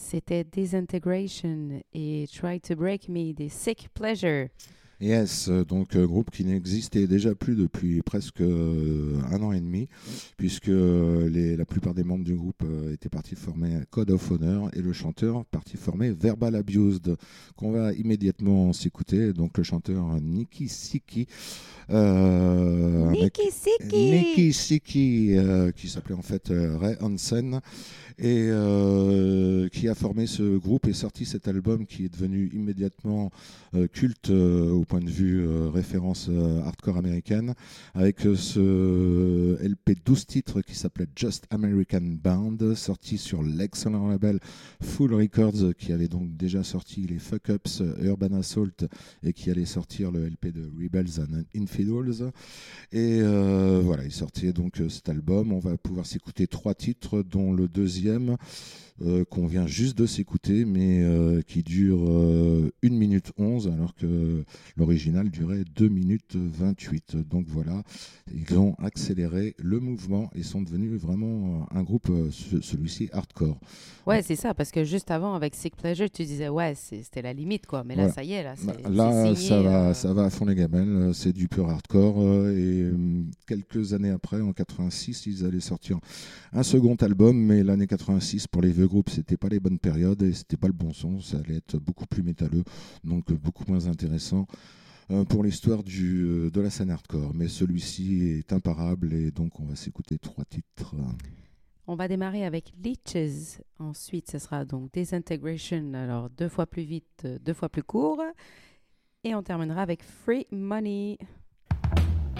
C'était Disintegration et Try to Break Me des Sick Pleasure. Yes, donc groupe qui n'existait déjà plus depuis presque 1 an et demi, puisque la plupart des membres du groupe étaient partis former Code of Honor et le chanteur parti former Verbal Abused, qu'on va immédiatement s'écouter. Donc le chanteur Nicky Siki, avec Nikki Siki! Nicky Siki, qui s'appelait en fait Ray Hansen, et qui a formé ce groupe et sorti cet album qui est devenu immédiatement culte au point de vue référence hardcore américaine, avec ce LP 12 titres qui s'appelait Just American Band, sorti sur l'excellent label Full Records, qui avait donc déjà sorti les Fuck Ups, Urban Assault, et qui allait sortir le LP de Rebels and Infidels. Et voilà, il sortait donc cet album. On va pouvoir s'écouter 3 titres, dont le deuxième qu'on vient juste de s'écouter, mais qui dure 1 minute 11, alors que l'original durait 2 minutes 28. Donc voilà, ils ont accéléré le mouvement et sont devenus vraiment un groupe, celui-ci hardcore. Ouais, c'est ça, parce que juste avant, avec Sick Pleasure, tu disais, ouais, c'était la limite, quoi. Mais là, Voilà. ça y est, là, c'est Là, signé. ça va à fond les gamelles, c'est du pur hardcore. Et quelques années après, en 86, ils allaient sortir un second album, mais l'année 86, pour les vieux groupes, c'était pas les bonnes périodes et c'était pas le bon son. Ça allait être beaucoup plus métalleux, donc beaucoup moins intéressant pour l'histoire de la scène hardcore. Mais celui-ci est imparable et donc on va s'écouter 3 titres. On va démarrer avec Leeches. Ensuite, ce sera donc Disintegration, alors 2 fois plus vite, 2 fois plus court. Et on terminera avec Free Money.